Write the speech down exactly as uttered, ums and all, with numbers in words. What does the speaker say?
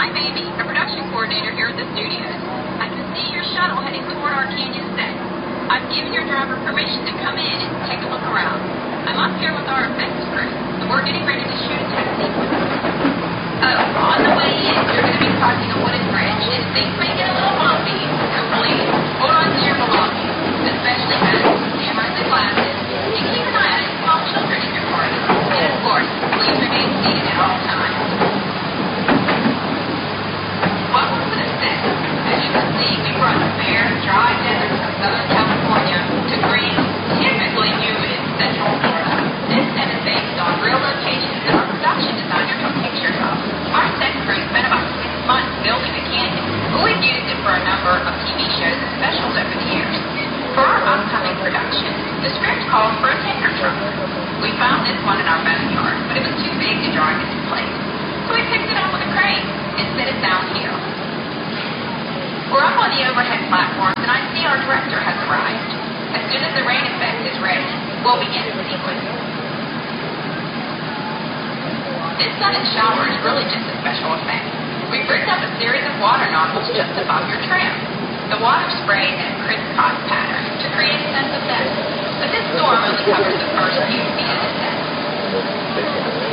I'm Amy, a production coordinator here at the studios. I can see your shuttle heading toward our canyon set. I've given your driver permission to come in and take a look around. I'm up here with our effects crew, so we're getting ready to shoot a test sequence. Oh, on the way in, you're going to be crossing a wooden bridge, and things may get a little bumpy, so please hold on to your belongings, especially hats, cameras, and glasses, and keep an eye on any small children in your party. And of course, please remain seated at all times. Welcome to the set. As you can see, we brought the bare, dry deserts of Southern California to green, typically humid Central Florida. This set is based on real locations that our production designer took pictures of. Our set crew spent about six months building the canyon, but we've used it for a number of T V shows and specials over the years. For our upcoming production, the script called for a tanker truck. We found this one in our backyard, but it was too big to drive in its place. So we picked it up with a crane and set it down here. We're up on the overhead platforms, and I see our director has arrived. As soon as the rain effect is ready, we'll begin the sequence. This sudden shower is really just a special effect. We've rigged up a series of water nozzles just above your tram. The water sprays in a crisscross pattern to create a sense of depth, but this storm only covers the first few feet of the set.